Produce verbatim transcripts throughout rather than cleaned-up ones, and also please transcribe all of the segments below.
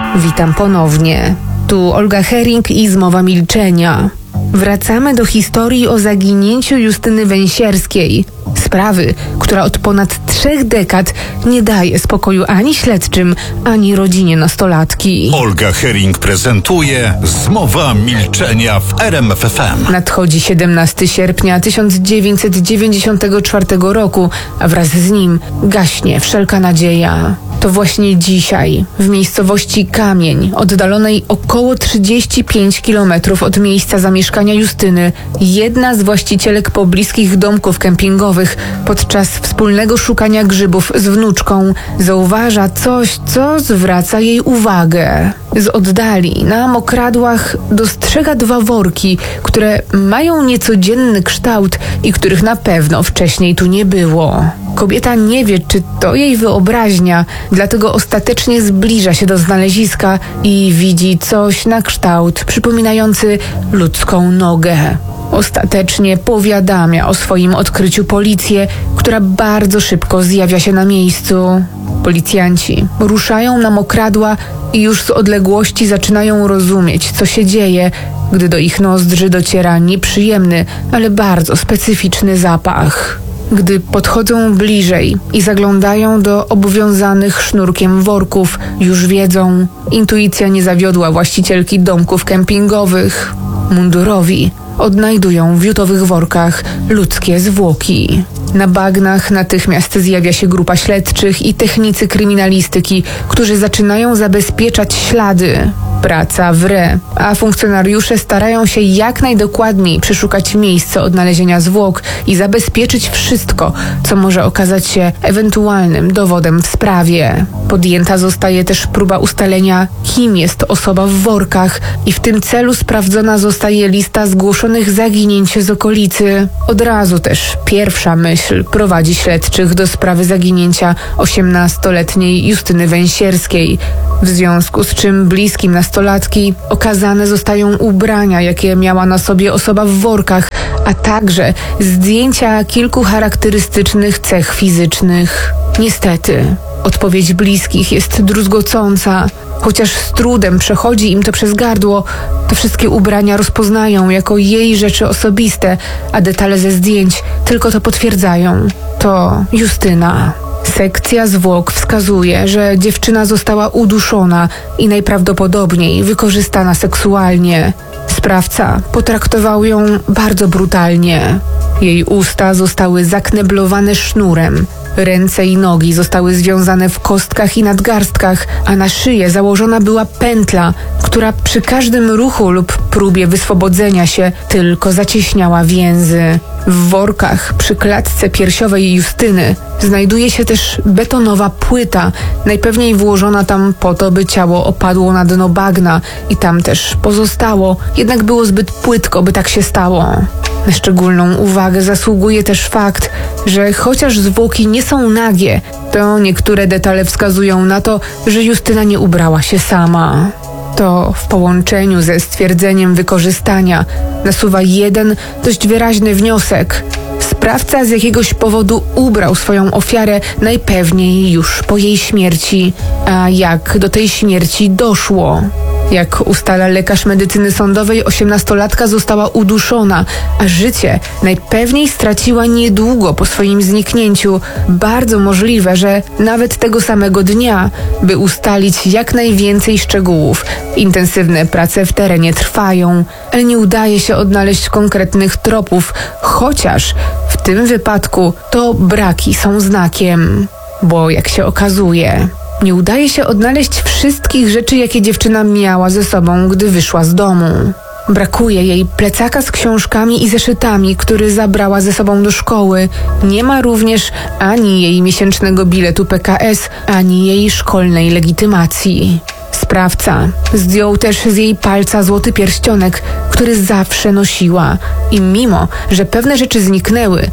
Witam ponownie. Tu Olga Hering i Zmowa Milczenia. Wracamy do historii o zaginięciu Justyny Węsierskiej. Sprawy, która od ponad trzech dekad nie daje spokoju ani śledczym, ani rodzinie nastolatki. Olga Hering prezentuje Zmowa Milczenia w R M F F M. Nadchodzi siedemnastego sierpnia tysiąc dziewięćset dziewięćdziesiątego czwartego roku, a wraz z nim gaśnie wszelka nadzieja. To właśnie dzisiaj, w miejscowości Kamień, oddalonej około trzydzieści pięć kilometrów od miejsca zamieszkania Justyny, jedna z właścicielek pobliskich domków kempingowych podczas wspólnego szukania grzybów z wnuczką zauważa coś, co zwraca jej uwagę. Z oddali na mokradłach dostrzega dwa worki, które mają niecodzienny kształt i których na pewno wcześniej tu nie było. Kobieta nie wie, czy to jej wyobraźnia, dlatego ostatecznie zbliża się do znaleziska i widzi coś na kształt przypominający ludzką nogę. Ostatecznie powiadamia o swoim odkryciu policję, która bardzo szybko zjawia się na miejscu. Policjanci ruszają na mokradła i już z odległości zaczynają rozumieć, co się dzieje, gdy do ich nozdrzy dociera nieprzyjemny, ale bardzo specyficzny zapach. Gdy podchodzą bliżej i zaglądają do obwiązanych sznurkiem worków, już wiedzą, intuicja nie zawiodła właścicielki domków kempingowych. Mundurowi odnajdują w jutowych workach ludzkie zwłoki. Na bagnach natychmiast zjawia się grupa śledczych i technicy kryminalistyki, którzy zaczynają zabezpieczać ślady. Praca wre, a funkcjonariusze starają się jak najdokładniej przeszukać miejsce odnalezienia zwłok i zabezpieczyć wszystko, co może okazać się ewentualnym dowodem w sprawie. Podjęta zostaje też próba ustalenia, kim jest osoba w workach i w tym celu sprawdzona zostaje lista zgłoszonych zaginięć z okolicy. Od razu też pierwsza myśl prowadzi śledczych do sprawy zaginięcia osiemnastoletniej Justyny Węsierskiej, w związku z czym bliskim nastolatki okazane zostają ubrania, jakie miała na sobie osoba w workach, a także zdjęcia kilku charakterystycznych cech fizycznych. Niestety, odpowiedź bliskich jest druzgocąca. Chociaż z trudem przechodzi im to przez gardło, te wszystkie ubrania rozpoznają jako jej rzeczy osobiste, a detale ze zdjęć tylko to potwierdzają. To Justyna. Sekcja zwłok wskazuje, że dziewczyna została uduszona i najprawdopodobniej wykorzystana seksualnie. Sprawca potraktował ją bardzo brutalnie. Jej usta zostały zakneblowane sznurem. Ręce i nogi zostały związane w kostkach i nadgarstkach, a na szyję założona była pętla, która przy każdym ruchu lub próbie wyswobodzenia się tylko zacieśniała więzy. W workach przy klatce piersiowej Justyny znajduje się też betonowa płyta, najpewniej włożona tam po to, by ciało opadło na dno bagna i tam też pozostało, jednak było zbyt płytko, by tak się stało. Na szczególną uwagę zasługuje też fakt, że chociaż zwłoki nie są nagie, to niektóre detale wskazują na to, że Justyna nie ubrała się sama. To w połączeniu ze stwierdzeniem wykorzystania nasuwa jeden dość wyraźny wniosek. Sprawca z jakiegoś powodu ubrał swoją ofiarę najpewniej już po jej śmierci. A jak do tej śmierci doszło? Jak ustala lekarz medycyny sądowej, osiemnastolatka została uduszona, a życie najpewniej straciła niedługo po swoim zniknięciu. Bardzo możliwe, że nawet tego samego dnia, by ustalić jak najwięcej szczegółów. Intensywne prace w terenie trwają, ale nie udaje się odnaleźć konkretnych tropów, chociaż w tym wypadku to braki są znakiem, bo jak się okazuje, nie udaje się odnaleźć wszystkich rzeczy, jakie dziewczyna miała ze sobą, gdy wyszła z domu. Brakuje jej plecaka z książkami i zeszytami, który zabrała ze sobą do szkoły. Nie ma również ani jej miesięcznego biletu P K S, ani jej szkolnej legitymacji. Sprawca zdjął też z jej palca złoty pierścionek, który zawsze nosiła. I mimo, że pewne rzeczy zniknęły,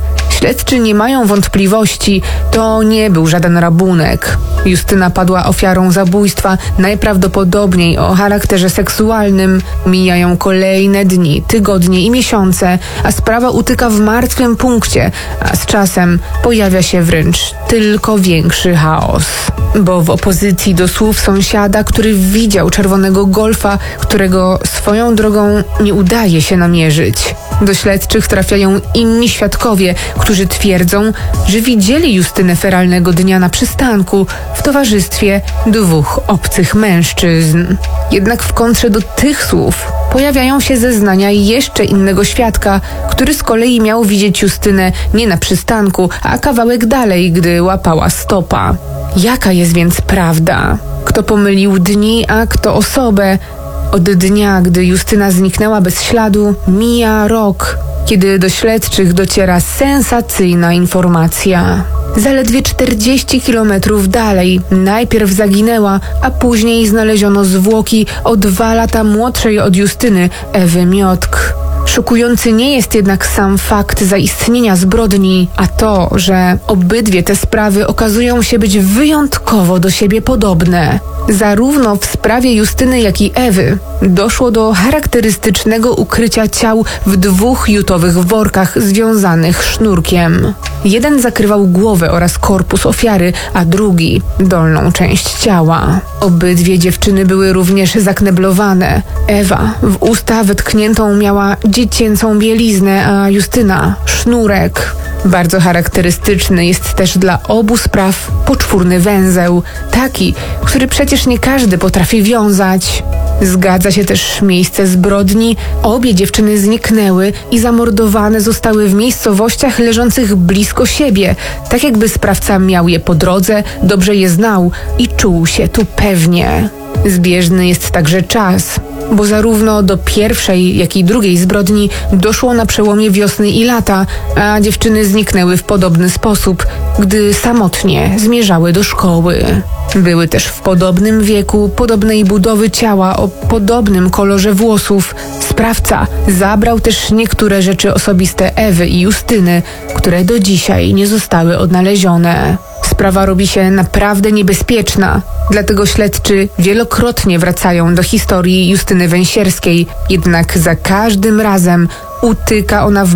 Śledczy nie mają wątpliwości, to nie był żaden rabunek. Justyna padła ofiarą zabójstwa, najprawdopodobniej o charakterze seksualnym. Mijają kolejne dni, tygodnie i miesiące, a sprawa utyka w martwym punkcie, a z czasem pojawia się wręcz tylko większy chaos. Bo w opozycji do słów sąsiada, który widział czerwonego golfa, którego swoją drogą nie udaje się namierzyć. Do śledczych trafiają inni świadkowie, którzy twierdzą, że widzieli Justynę feralnego dnia na przystanku w towarzystwie dwóch obcych mężczyzn. Jednak w kontrze do tych słów pojawiają się zeznania jeszcze innego świadka, który z kolei miał widzieć Justynę nie na przystanku, a kawałek dalej, gdy łapała stopa. Jaka jest więc prawda? Kto pomylił dni, a kto osobę? Od dnia, gdy Justyna zniknęła bez śladu, mija rok, kiedy do śledczych dociera sensacyjna informacja. Zaledwie czterdzieści kilometrów dalej najpierw zaginęła, a później znaleziono zwłoki o dwa lata młodszej od Justyny Ewy Miotk. Szokujący nie jest jednak sam fakt zaistnienia zbrodni, a to, że obydwie te sprawy okazują się być wyjątkowo do siebie podobne. Zarówno w sprawie Justyny, jak i Ewy doszło do charakterystycznego ukrycia ciał w dwóch jutowych workach związanych sznurkiem. Jeden zakrywał głowę oraz korpus ofiary, a drugi dolną część ciała. Obydwie dziewczyny były również zakneblowane. Ewa w usta wetkniętą miała dziecięcą bieliznę, a Justyna sznurek. Bardzo charakterystyczny jest też dla obu spraw poczwórny węzeł, taki, który przecież nie każdy potrafi wiązać. Zgadza się też miejsce zbrodni. Obie dziewczyny zniknęły i zamordowane zostały w miejscowościach leżących blisko siebie, tak jakby sprawca miał je po drodze, dobrze je znał i czuł się tu pewnie. Zbieżny jest także czas, bo zarówno do pierwszej, jak i drugiej zbrodni doszło na przełomie wiosny i lata, a dziewczyny zniknęły w podobny sposób, gdy samotnie zmierzały do szkoły. Były też w podobnym wieku, podobnej budowy ciała, o podobnym kolorze włosów. Sprawca zabrał też niektóre rzeczy osobiste Ewy i Justyny, które do dzisiaj nie zostały odnalezione. Sprawa robi się naprawdę niebezpieczna, dlatego śledczy wielokrotnie wracają do historii Justyny Węsierskiej, jednak za każdym razem utyka ona w